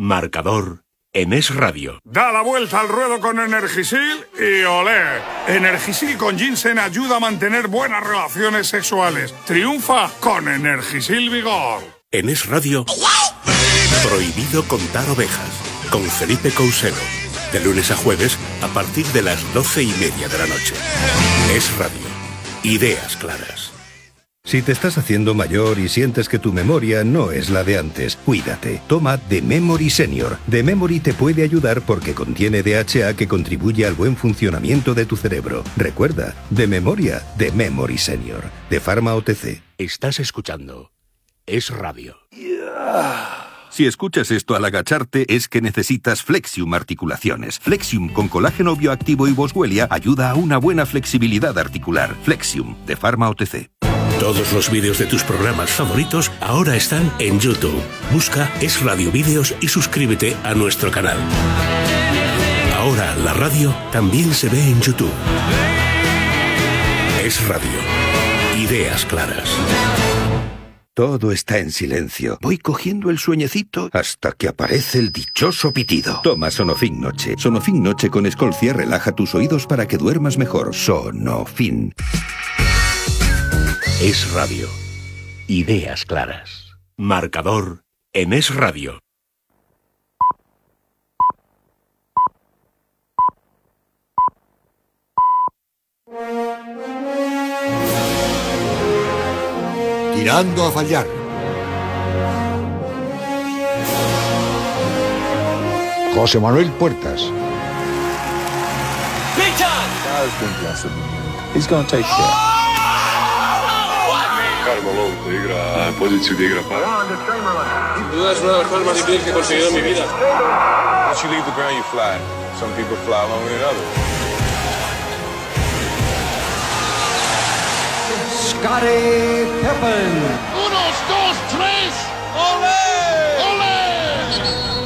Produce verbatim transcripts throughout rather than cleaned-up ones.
Marcador en Es Radio. Da la vuelta al ruedo con Energisil y olé. Energisil con ginseng ayuda a mantener buenas relaciones sexuales. Triunfa con Energisil Vigor. En Es Radio, prohibido contar ovejas, con Felipe Cousero. De lunes a jueves, a partir de las doce y media de la noche. Es Radio. Ideas claras. Si te estás haciendo mayor y sientes que tu memoria no es la de antes, cuídate. Toma The Memory Senior. The Memory te puede ayudar porque contiene D H A que contribuye al buen funcionamiento de tu cerebro. Recuerda, de memoria, The Memory Senior. De Pharma O T C. Estás escuchando Es Radio. Si escuchas esto al agacharte es que necesitas Flexium Articulaciones. Flexium con colágeno bioactivo y boswellia ayuda a una buena flexibilidad articular. Flexium, de Pharma O T C. Todos los vídeos de tus programas favoritos ahora están en YouTube. Busca Es Radio Vídeos y suscríbete a nuestro canal. Ahora la radio también se ve en YouTube. Es Radio. Ideas claras. Todo está en silencio. Voy cogiendo el sueñecito hasta que aparece el dichoso pitido. Toma Sonofin Noche. Sonofin Noche con Escolcia relaja tus oídos para que duermas mejor. Sonofin. Es Radio. Ideas claras. Marcador en Es Radio. Tirando a fallar. José Manuel Puertas. He's gonna take care. Carmelo igra poziciju gdje igra para. Sin duda es una de las cosas más difíciles que he conseguido en mi vida. Once you leave the ground, you fly. Some people fly longer than others. Scottie Pippen. Unos, dos, tres. ¡Olé! ¡Olé!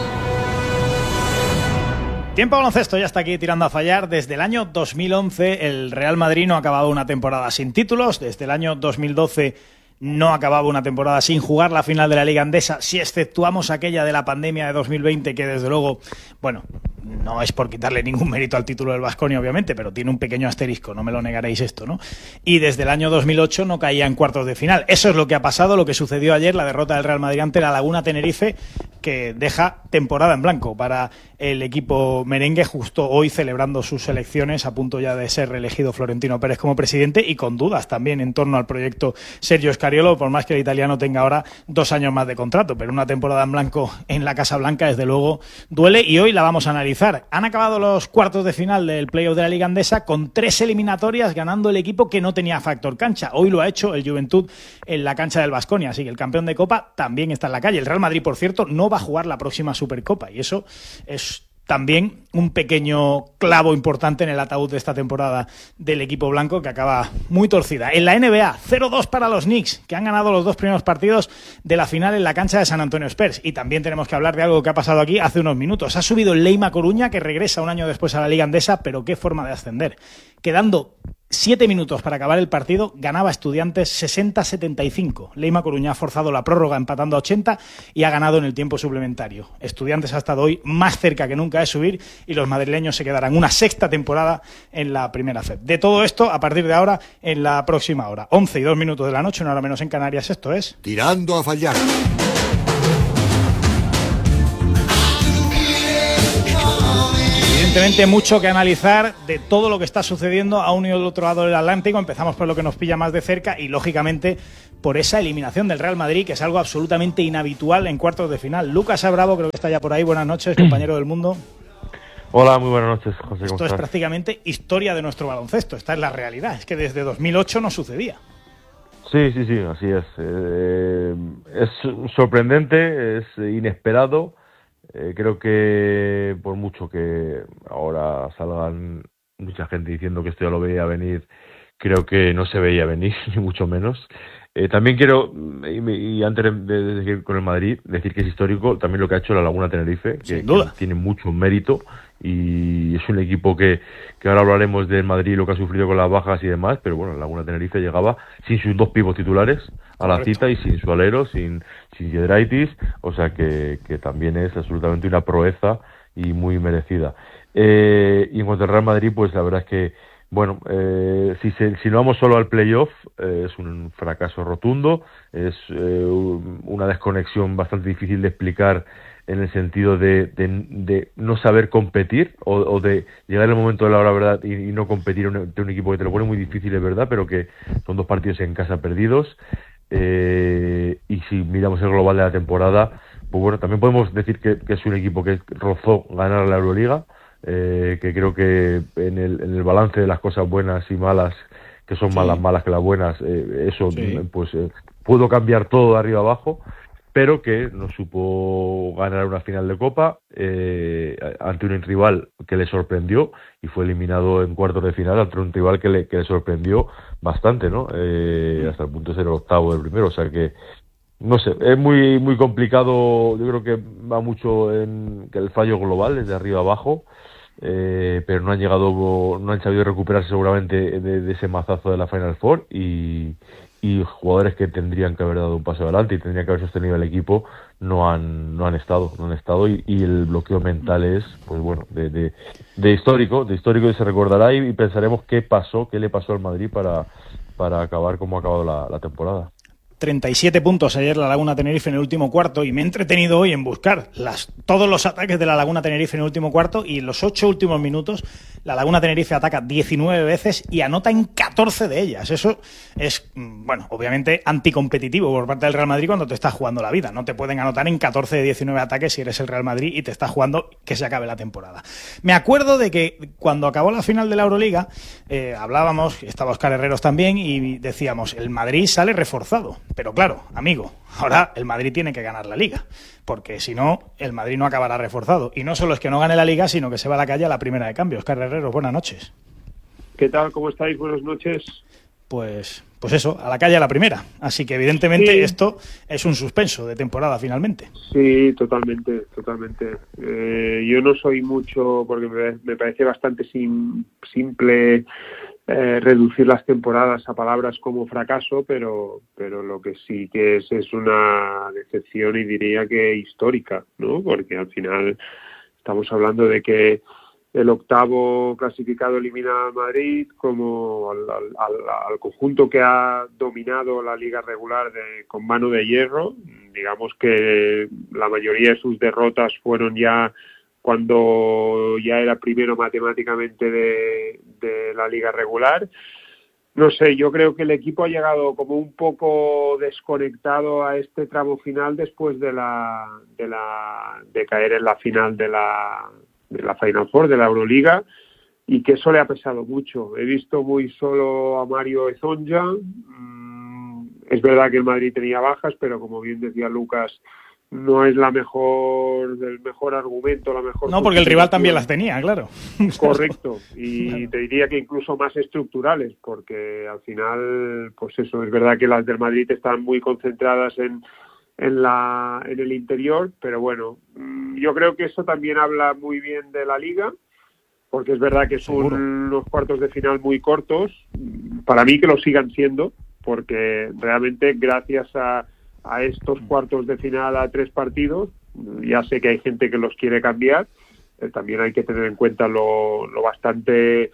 Tiempo baloncesto, ya está aquí tirando a fallar. Desde el año dos mil once el Real Madrid no ha acabado una temporada sin títulos. Desde el año dos mil doce no acababa una temporada sin jugar la final de la Liga Endesa, si exceptuamos aquella de la pandemia de dos mil veinte, que desde luego, bueno, no es por quitarle ningún mérito al título del Baskonia, obviamente, pero tiene un pequeño asterisco, no me lo negaréis esto, ¿no? Y desde el año dos mil ocho no caía en cuartos de final. Eso es lo que ha pasado, lo que sucedió ayer, la derrota del Real Madrid ante la Laguna Tenerife, que deja temporada en blanco para el equipo merengue, justo hoy celebrando sus elecciones, a punto ya de ser reelegido Florentino Pérez como presidente, y con dudas también en torno al proyecto Sergio Scariolo, por más que el italiano tenga ahora dos años más de contrato, pero una temporada en blanco en la Casa Blanca desde luego duele, y hoy la vamos a analizar. Han acabado los cuartos de final del playoff de la Liga Endesa con tres eliminatorias, ganando el equipo que no tenía factor cancha. Hoy lo ha hecho el Juventud en la cancha del Baskonia, así que el campeón de Copa también está en la calle. El Real Madrid, por cierto, no va a jugar la próxima Supercopa, y eso es también un pequeño clavo importante en el ataúd de esta temporada del equipo blanco, que acaba muy torcida. En la N B A, cero dos para los Knicks, que han ganado los dos primeros partidos de la final en la cancha de San Antonio Spurs. Y también tenemos que hablar de algo que ha pasado aquí hace unos minutos. Ha subido el Leima Coruña, que regresa un año después a la Liga Endesa, pero qué forma de ascender. Quedando siete minutos para acabar el partido, ganaba Estudiantes sesenta a setenta y cinco. Leima Coruña ha forzado la prórroga empatando a ochenta y ha ganado en el tiempo suplementario. Estudiantes ha estado hoy más cerca que nunca de subir, y los madrileños se quedarán una sexta temporada en la primera F E D. De todo esto, a partir de ahora, en la próxima hora. once y dos minutos de la noche, una hora menos en Canarias, esto es... Tirando a fallar. Evidentemente mucho que analizar de todo lo que está sucediendo a uno y al otro lado del Atlántico. Empezamos por lo que nos pilla más de cerca y, lógicamente, por esa eliminación del Real Madrid, que es algo absolutamente inhabitual en cuartos de final. Lucas Abravo, creo que está ya por ahí. Buenas noches, compañero del Mundo. Hola, muy buenas noches, José. ¿Cómo Esto estás? es prácticamente historia de nuestro baloncesto. Esta es la realidad. Es que desde dos mil ocho no sucedía. Sí, sí, sí, así es. Eh, es sorprendente, es inesperado. Eh, creo que por mucho que ahora salgan mucha gente diciendo que esto ya lo veía venir, creo que no se veía venir, ni mucho menos. Eh, también quiero, y, y antes de seguir con el Madrid, decir que es histórico también lo que ha hecho la Laguna Tenerife, que, que tiene mucho mérito, y es un equipo que, que ahora hablaremos del Madrid, lo que ha sufrido con las bajas y demás, pero bueno, la Laguna Tenerife llegaba sin sus dos pivos titulares a la cita y sin su alero, sin, sin Giedraitis, o sea que, que también es absolutamente una proeza y muy merecida. Eh, y en cuanto al Real Madrid, pues la verdad es que bueno, eh, si, se, si no vamos solo al playoff, eh, es un fracaso rotundo, es eh, una desconexión bastante difícil de explicar en el sentido de, de, de no saber competir o, o de llegar el momento de la hora verdad y, y no competir de un, un equipo que te lo pone muy difícil, es verdad, pero que son dos partidos en casa perdidos. Eh, y si miramos el global de la temporada, pues bueno, también podemos decir que, que es un equipo que rozó ganar la Euroliga. Eh, que creo que en el, en el balance de las cosas buenas y malas, que son sí. más las malas que las buenas, eh, eso sí. pues eh, pudo cambiar todo de arriba abajo, pero que no supo ganar una final de Copa eh, ante un rival que le sorprendió y fue eliminado en cuartos de final ante un rival que le, que le sorprendió bastante, ¿no? Eh, sí. Hasta el punto de ser el octavo del primero, o sea que no sé, es muy muy complicado. Yo creo que va mucho en que el fallo global es de arriba abajo. Eh, pero no han llegado, no han sabido recuperarse seguramente de, de ese mazazo de la Final Four y, y jugadores que tendrían que haber dado un paso adelante y tendrían que haber sostenido el equipo no han no han estado, no han estado y, y el bloqueo mental es, pues bueno, de, de, de histórico, de histórico y se recordará y, y pensaremos qué pasó, qué le pasó al Madrid para, para acabar como ha acabado la, la temporada. treinta y siete puntos ayer la Laguna Tenerife en el último cuarto y me he entretenido hoy en buscar las, todos los ataques de la Laguna Tenerife en el último cuarto y en los ocho últimos minutos la Laguna Tenerife ataca diecinueve veces y anota en catorce de ellas. Eso es, bueno, obviamente anticompetitivo por parte del Real Madrid cuando te estás jugando la vida. No te pueden anotar en catorce de diecinueve ataques si eres el Real Madrid y te estás jugando que se acabe la temporada. Me acuerdo de que cuando acabó la final de la Euroliga eh, hablábamos, estaba Óscar Herreros también y decíamos, el Madrid sale reforzado. Pero claro, amigo, ahora el Madrid tiene que ganar la Liga, porque si no, el Madrid no acabará reforzado. Y no solo es que no gane la Liga, sino que se va a la calle a la primera de cambio. Óscar Herreros, buenas noches. ¿Qué tal? ¿Cómo estáis? Buenas noches. Pues, pues eso, a la calle a la primera. Así que evidentemente sí. Esto es un suspenso de temporada finalmente. Sí, totalmente, totalmente. Eh, yo no soy mucho, porque me, me parece bastante sim, simple... Eh, reducir las temporadas a palabras como fracaso, pero pero lo que sí que es es una decepción y diría que histórica, ¿no? Porque al final estamos hablando de que el octavo clasificado elimina al Madrid como al, al, al, al conjunto que ha dominado la liga regular de, con mano de hierro. Digamos que la mayoría de sus derrotas fueron ya cuando ya era primero matemáticamente de, de la liga regular. No sé, yo creo que el equipo ha llegado como un poco desconectado a este tramo final después de la de la de caer en la final de la de la Final Four de la Euroliga y que eso le ha pesado mucho. He visto muy solo a Mario Ezonja. Mm, es verdad que el Madrid tenía bajas, pero como bien decía Lucas, no es la mejor, el mejor argumento, la mejor... No, porque el rival también las tenía, claro. Correcto, y claro. Te diría que incluso más estructurales, porque al final, pues eso, es verdad que las del Madrid están muy concentradas en, en, la, en el interior, pero bueno, yo creo que eso también habla muy bien de la Liga, porque es verdad que son Seguro. unos cuartos de final muy cortos, para mí que lo sigan siendo, porque realmente gracias a... a estos cuartos de final a tres partidos, ya sé que hay gente que los quiere cambiar, eh, también hay que tener en cuenta lo, lo bastante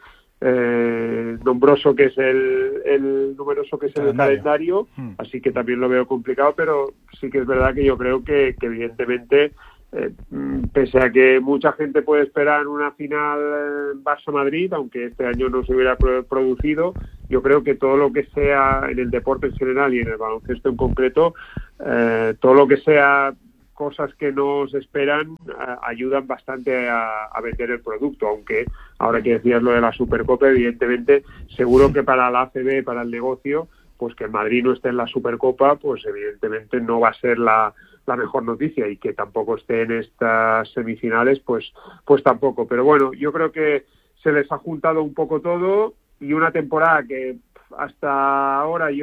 eh, nombroso que es el, el numeroso que es el calendario, calendario hmm. así que también lo veo complicado, pero sí que es verdad que yo creo que, que evidentemente eh, pese a que mucha gente puede esperar una final en Barça-Madrid, aunque este año no se hubiera producido, yo creo que todo lo que sea en el deporte en general y en el baloncesto en concreto, eh, todo lo que sea cosas que nos esperan eh, ayudan bastante a, a vender el producto, aunque ahora que decías lo de la Supercopa, evidentemente seguro que para la A C B, para el negocio, pues que el Madrid no esté en la Supercopa, pues evidentemente no va a ser la, la mejor noticia, y que tampoco esté en estas semifinales, pues, pues tampoco. Pero bueno, yo creo que se les ha juntado un poco todo, y una temporada que hasta ahora yo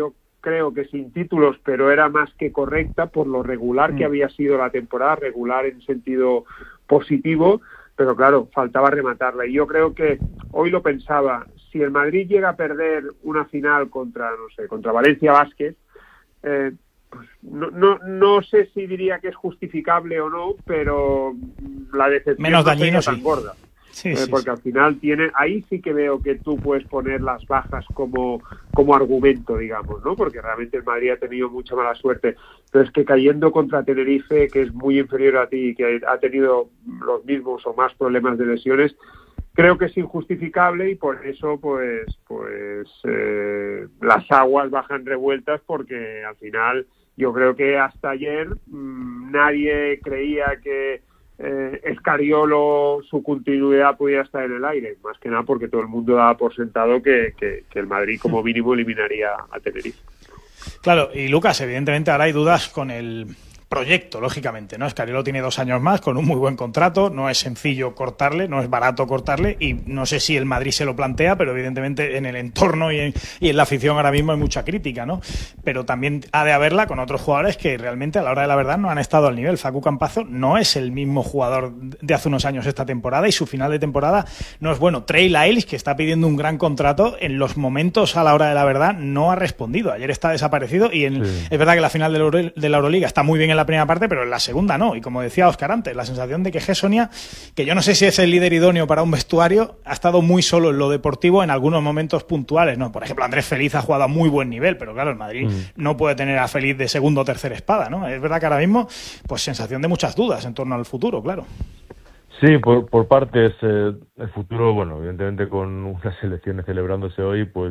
creo que sin títulos, pero era más que correcta por lo regular que había sido la temporada, regular en sentido positivo, pero claro, faltaba rematarla. Y yo creo que hoy lo pensaba, si el Madrid llega a perder una final contra, no sé, contra Valencia Basket, eh, pues no, no, no sé si diría que es justificable o no, pero la decepción menos no dañino, sería tan sí. gorda. Sí, eh, sí, porque sí. al final tiene, ahí sí que veo que tú puedes poner las bajas como, como argumento, digamos, ¿no? Porque realmente el Madrid ha tenido mucha mala suerte, pero es que cayendo contra Tenerife, que es muy inferior a ti y que ha tenido los mismos o más problemas de lesiones, creo que es injustificable y por eso pues pues eh, las aguas bajan revueltas, porque al final yo creo que hasta ayer mmm, nadie creía que Eh, Escariolo, su continuidad podía estar en el aire, más que nada porque todo el mundo daba por sentado que, que, que el Madrid como mínimo eliminaría a Tenerife. Claro, y Lucas, evidentemente ahora hay dudas con el proyecto, lógicamente, ¿no? Escariolo tiene dos años más con un muy buen contrato, no es sencillo cortarle, no es barato cortarle, y no sé si el Madrid se lo plantea, pero evidentemente en el entorno y en, y en la afición ahora mismo hay mucha crítica, ¿no? Pero también ha de haberla con otros jugadores que realmente a la hora de la verdad no han estado al nivel. Facu Campazo no es el mismo jugador de hace unos años esta temporada y su final de temporada no es bueno. Trey Lyles, que está pidiendo un gran contrato, en los momentos a la hora de la verdad no ha respondido. Ayer está desaparecido y en, sí. Es verdad que la final de la, Euro, de la Euroliga está muy bien en la primera parte, pero en la segunda no. Y como decía Óscar antes, la sensación de que Gessonia, que yo no sé si es el líder idóneo para un vestuario, ha estado muy solo en lo deportivo en algunos momentos puntuales, ¿no? Por ejemplo, Andrés Feliz ha jugado a muy buen nivel, pero claro, el Madrid mm. no puede tener a Feliz de segundo o tercera espada, ¿no? Es verdad que ahora mismo, pues sensación de muchas dudas en torno al futuro, claro. Sí, por, por partes, eh, el futuro, bueno, evidentemente con unas elecciones celebrándose hoy, pues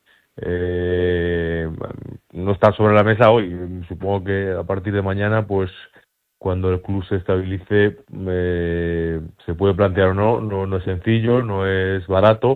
Eh, no está sobre la mesa hoy. Supongo que a partir de mañana, pues cuando el club se estabilice, eh, se puede plantear o no. No, no es sencillo, no es barato,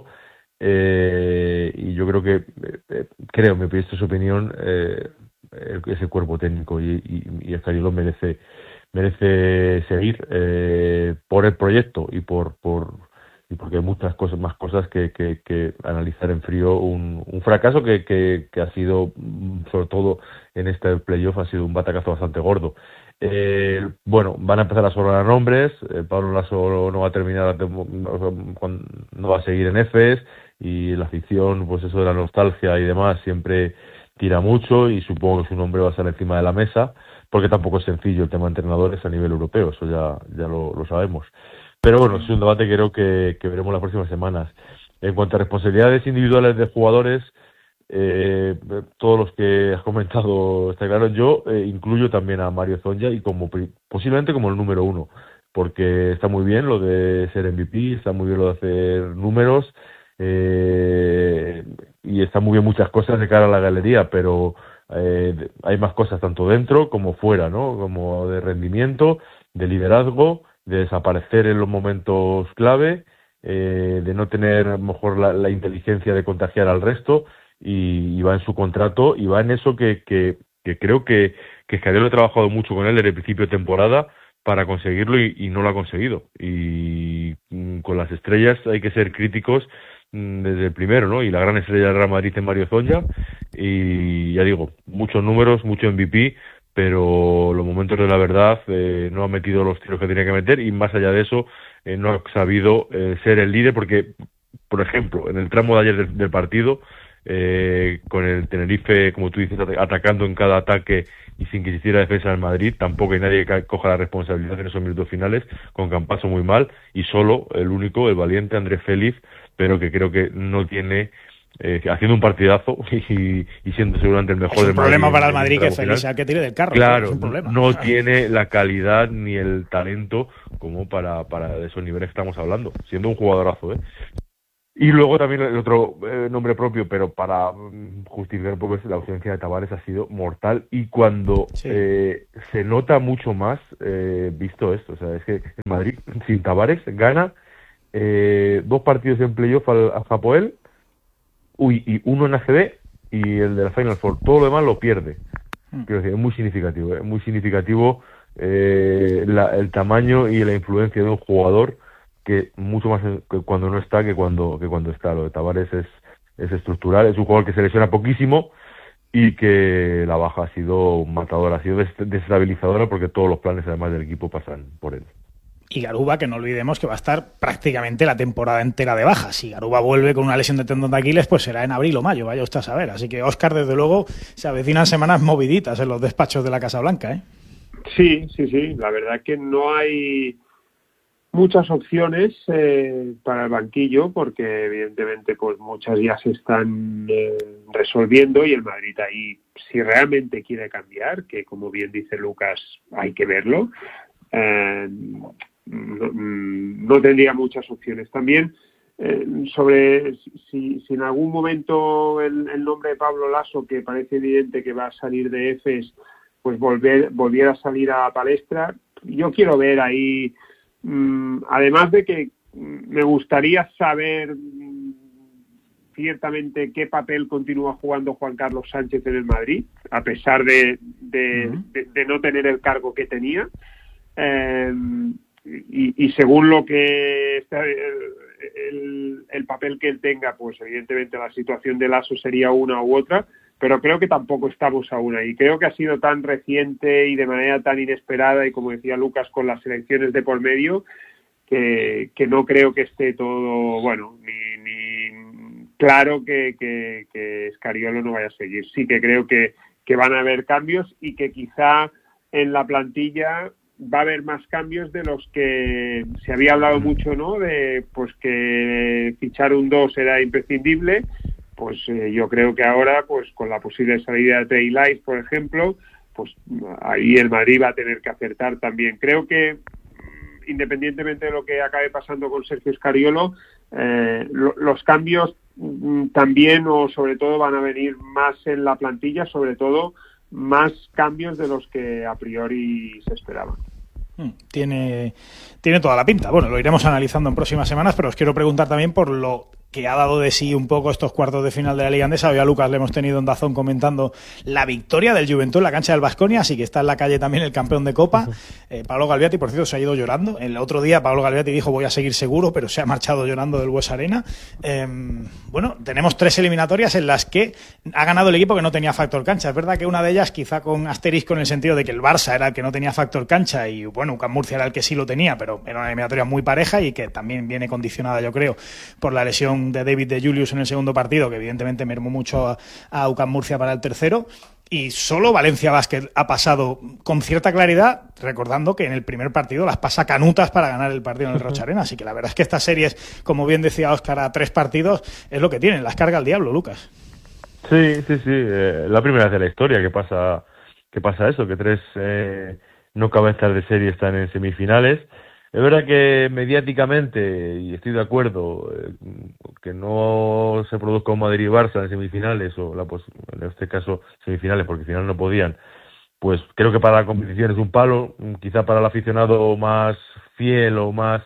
eh, y yo creo que eh, creo, me pido su opinión, eh, ese cuerpo técnico y, y, y Escariolo merece merece seguir eh, por el proyecto y por por y porque hay muchas cosas, más cosas que, que, que analizar en frío. Un, un fracaso que, que, que ha sido, sobre todo en este playoff, ha sido un batacazo bastante gordo. Eh, bueno, van a empezar a sobrar nombres. eh, Pablo Lasso no va a terminar, no va a seguir en Efes, y la afición, pues eso de la nostalgia y demás, siempre tira mucho, y supongo que su nombre va a estar encima de la mesa, porque tampoco es sencillo el tema de entrenadores a nivel europeo, eso ya, ya lo, lo sabemos. Pero bueno, es un debate que creo que, que veremos las próximas semanas. En cuanto a responsabilidades individuales de jugadores, eh, todos los que has comentado está claro. Yo eh, incluyo también a Mario Zonja, y como posiblemente como el número uno, porque está muy bien lo de ser M V P, está muy bien lo de hacer números, eh, y está muy bien muchas cosas de cara a la galería, pero eh, hay más cosas tanto dentro como fuera, ¿no? Como de rendimiento, de liderazgo, de desaparecer en los momentos clave, eh, de no tener a lo mejor la, la inteligencia de contagiar al resto, y, y va en su contrato, y va en eso que, que, que creo que, que Escariolo ha trabajado mucho con él desde el principio de temporada para conseguirlo, y, y no lo ha conseguido. Y mm, con las estrellas hay que ser críticos mm, desde el primero, ¿no? Y la gran estrella del Real Madrid es Mario Zonja, y ya digo, muchos números, mucho M V P, pero los momentos de la verdad eh, no ha metido los tiros que tenía que meter, y más allá de eso eh, no ha sabido eh, ser el líder, porque, por ejemplo, en el tramo de ayer del, del partido, eh, con el Tenerife, como tú dices, atacando en cada ataque y sin que se hiciera defensa del Madrid, tampoco hay nadie que coja la responsabilidad en esos minutos finales, con Campazo muy mal, y solo el único, el valiente Andrés Feliz, pero que creo que no tiene... Eh, haciendo un partidazo y, y siendo seguramente el mejor del Madrid. Es un problema para el Madrid que Feliz sea el que tire del carro. Claro, es un problema. No tiene la calidad ni el talento como para, para esos niveles que estamos hablando, siendo un jugadorazo, ¿eh? Y luego también el otro eh, nombre propio, pero para um, justificar un poco, la ausencia de Tavares ha sido mortal, y cuando sí. eh, se nota mucho más, eh, visto esto, o sea, es que el Madrid sin Tavares gana eh, dos partidos en playoff al, al Hapoel, Uy, y uno en A C B y el de la Final Four. Todo lo demás lo pierde. Quiero decir, es muy significativo, es muy significativo eh, la, el tamaño y la influencia de un jugador, que mucho más que cuando no está que cuando que cuando está. Lo de Tavares es, es estructural, es un jugador que se lesiona poquísimo, y que la baja ha sido matadora, ha sido desestabilizadora porque todos los planes además del equipo pasan por él. Y Garuba, que no olvidemos que va a estar prácticamente la temporada entera de baja. Si Garuba vuelve con una lesión de tendón de Aquiles, pues será en abril o mayo, vaya usted a saber. Así que, Óscar, desde luego, se avecinan semanas moviditas en los despachos de la Casa Blanca, ¿eh? Sí, sí, sí. La verdad que no hay muchas opciones eh, para el banquillo, porque evidentemente pues muchas ya se están eh, resolviendo, y el Madrid ahí, si realmente quiere cambiar, que como bien dice Lucas, hay que verlo, eh, no, no tendría muchas opciones. También eh, sobre si, si en algún momento el, el nombre de Pablo Laso, que parece evidente que va a salir de Efes, pues volver, volviera a salir a palestra, yo quiero ver ahí, mmm, además de que me gustaría saber mmm, ciertamente qué papel continúa jugando Juan Carlos Sánchez en el Madrid, a pesar de, de, uh-huh. de, de no tener el cargo que tenía. Eh, y, y según lo que está, el, el, el papel que él tenga, pues evidentemente la situación de Laso sería una u otra, pero creo que tampoco estamos aún ahí. Creo que ha sido tan reciente y de manera tan inesperada, y como decía Lucas, con las elecciones de por medio, que, que no creo que esté todo, bueno, ni, ni claro que, que, que Scariolo no vaya a seguir. Sí que creo que, que van a haber cambios, y que quizá en la plantilla va a haber más cambios de los que se había hablado mucho, ¿no? De pues que fichar un dos era imprescindible. Pues eh, yo creo que ahora, pues con la posible salida de Trey Lyles, por ejemplo, pues ahí el Madrid va a tener que acertar también. Creo que, independientemente de lo que acabe pasando con Sergio Scariolo, eh, lo, los cambios mm, también, o sobre todo, van a venir más en la plantilla, sobre todo más cambios de los que a priori se esperaban. Tiene, tiene toda la pinta. Bueno, lo iremos analizando en próximas semanas, pero os quiero preguntar también por lo que ha dado de sí un poco estos cuartos de final de la Liga Andesa. Hoy a Lucas le hemos tenido en Dazón comentando la victoria del Juventud en la cancha del Baskonia, así que está en la calle también el campeón de Copa. Eh, Pablo Galviati, por cierto, se ha ido llorando. El otro día Pablo Galviati dijo voy a seguir seguro, pero se ha marchado llorando del Bues Arena. Eh, bueno, tenemos tres eliminatorias en las que ha ganado el equipo que no tenía factor cancha. Es verdad que una de ellas quizá con asterisco en el sentido de que el Barça era el que no tenía factor cancha y bueno, U C A M Murcia era el que sí lo tenía, pero era una eliminatoria muy pareja y que también viene condicionada, yo creo, por la lesión de David de Julius en el segundo partido, que evidentemente mermó mucho a, a U C A M Murcia para el tercero. Y solo Valencia Basket ha pasado con cierta claridad, recordando que en el primer partido las pasa canutas para ganar el partido en el Rocha Arena. Así que la verdad es que estas series, como bien decía Óscar, a tres partidos es lo que tienen, las carga el diablo, Lucas. Sí, sí, sí. Eh, la primera vez de la historia que pasa, que pasa eso, que tres eh, no cabezas de serie están en semifinales. Es verdad que mediáticamente, y estoy de acuerdo, eh, que no se produzca un Madrid y Barça en semifinales, o la, pues, en este caso semifinales, porque al final no podían, pues creo que para la competición es un palo, quizá para el aficionado más fiel o más,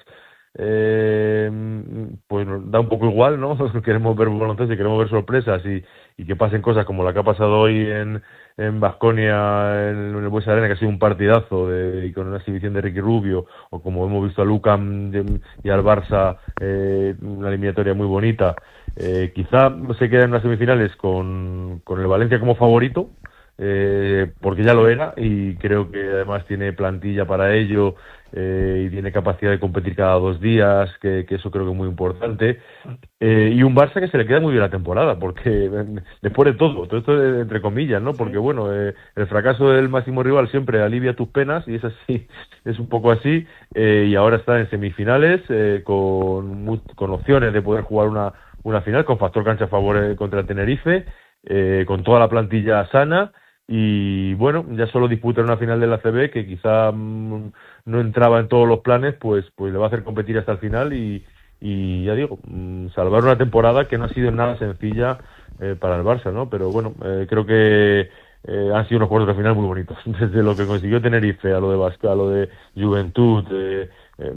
eh, pues da un poco igual, ¿no? Queremos ver baloncesto y queremos ver sorpresas y, y que pasen cosas como la que ha pasado hoy en en Baskonia, en el Bues Arena, que ha sido un partidazo de, y con una exhibición de Ricky Rubio, o como hemos visto al U C A M y al Barça, eh, una eliminatoria muy bonita. Eh, quizá se queda en las semifinales con, con el Valencia como favorito, eh, porque ya lo era, y creo que además tiene plantilla para ello, eh, y tiene capacidad de competir cada dos días, que, que eso creo que es muy importante, eh, y un Barça que se le queda muy bien la temporada, porque después de todo, todo esto es entre comillas, ¿no? Porque bueno, eh, el fracaso del máximo rival siempre alivia tus penas, y es así, es un poco así, eh, y ahora está en semifinales, eh, con, con opciones de poder jugar una, una final, con factor cancha a favor contra el Tenerife, eh, con toda la plantilla sana. Y bueno, ya solo disputar una final de la A C B que quizá mmm, no entraba en todos los planes, pues pues le va a hacer competir hasta el final y, y ya digo, mmm, salvar una temporada que no ha sido nada sencilla eh, para el Barça, ¿no? Pero bueno, eh, creo que eh, han sido unos cuartos de final muy bonitos, desde lo que consiguió Tenerife a lo de Vasca, a lo de Juventud, eh,